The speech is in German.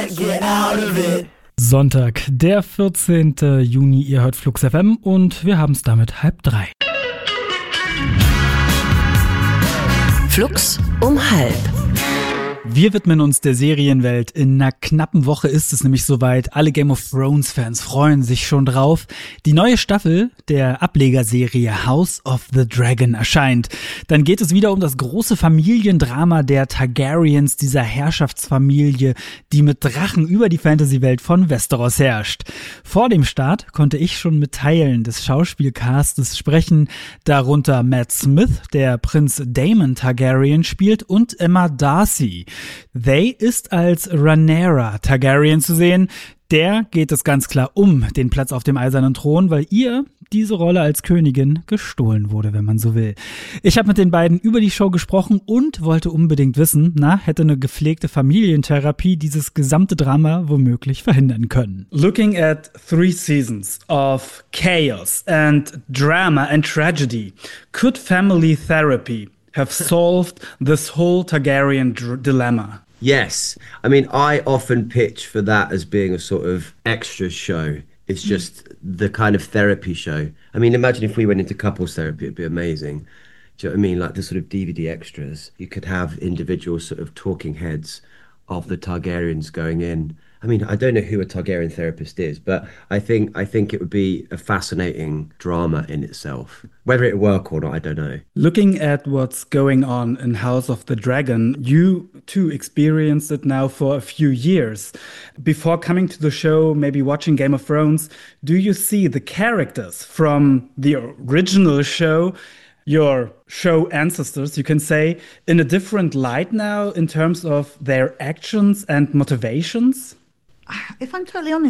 Get out of it. Sonntag, der 14. Juni, ihr hört Flux FM und wir haben es damit 2:30. Flux um 12:30. Wir widmen uns der Serienwelt. In einer knappen Woche ist es nämlich soweit. Alle Game of Thrones Fans freuen sich schon drauf. Die neue Staffel der Ablegerserie House of the Dragon erscheint. Dann geht es wieder um das große Familiendrama der Targaryens, dieser Herrschaftsfamilie, die mit Drachen über die Fantasy-Welt von Westeros herrscht. Vor dem Start konnte ich schon mit Teilen des Schauspielcastes sprechen, darunter Matt Smith, der Prinz Daemon Targaryen spielt, und Emma Darcy. They ist als Rhaenyra Targaryen zu sehen. Der geht es ganz klar um den Platz auf dem eisernen Thron, weil ihr diese Rolle als Königin gestohlen wurde, wenn man so will. Ich habe mit den beiden über die Show gesprochen und wollte unbedingt wissen, hätte eine gepflegte Familientherapie dieses gesamte Drama womöglich verhindern können. Looking at 3 seasons of chaos and drama and tragedy, could family therapy have solved this whole Targaryen dilemma? Yes. I mean, I often pitch for that as being a sort of extra show. It's just the kind of therapy show. I mean, imagine if we went into couples therapy, it'd be amazing. Do you know what I mean? Like the sort of DVD extras. You could have individual sort of talking heads of the Targaryens going in. I mean, I don't know who a Targaryen therapist is, but I think it would be a fascinating drama in itself. Whether it would work or not, I don't know. Looking at what's going on in House of the Dragon, you too experienced it now for a few years. Before coming to the show, maybe watching Game of Thrones, do you see the characters from the original show, your show ancestors, you can say, in a different light now in terms of their actions and motivations? If I'm totally honest,